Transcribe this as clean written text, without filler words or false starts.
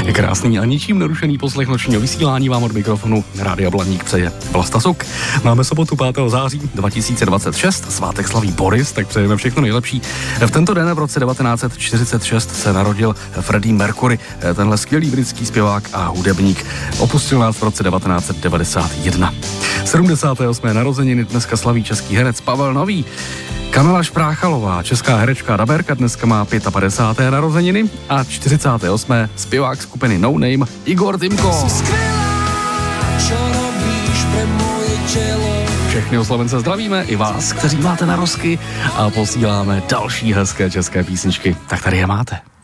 Krásný a ničím nerušený poslech nočního vysílání vám od mikrofonu Rádia Blaník přeje Vlasta Suk. Máme sobotu 5. září 2026, svátek slaví Boris, tak přejeme všechno nejlepší. V tento den v roce 1946 se narodil Freddie Mercury, tenhle skvělý britský zpěvák a hudebník. Opustil nás v roce 1991. 78. narozeniny dneska slaví český herec Pavel Nový. Kamila Špráchalová, česká herečka a dabérka, dneska má 55. narozeniny a 48. zpěvák skupiny No Name Igor Timko. Všechny oslovence zdravíme, i vás, kteří máte narozky, a posíláme další hezké české písničky. Tak tady je máte.